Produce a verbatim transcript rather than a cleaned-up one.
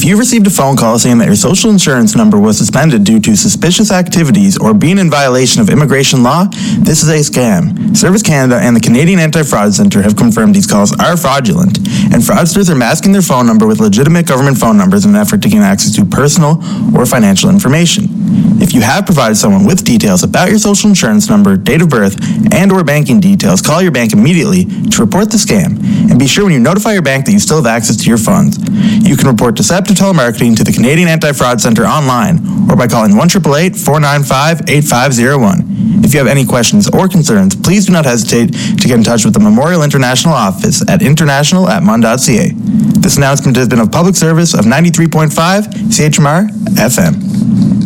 If you received a phone call saying that your social insurance number was suspended due to suspicious activities or being in violation of immigration law, this is a scam. Service Canada and the Canadian Anti-Fraud Centre have confirmed these calls are fraudulent, and fraudsters are masking their phone number with legitimate government phone numbers in an effort to gain access to personal or financial information. If you have provided someone with details about your social insurance number, date of birth, and or banking details, call your bank immediately to report the scam, and be sure when you notify your bank that you still have access to your funds. You can report deceptive telemarketing to the Canadian Anti-Fraud Centre online or by calling one eight eight eight, four nine five, eight five zero one. If you have any questions or concerns, please do not hesitate to get in touch with the Memorial International Office at international at mun dot c a. This announcement has been of public service of ninety-three point five C H M R F M.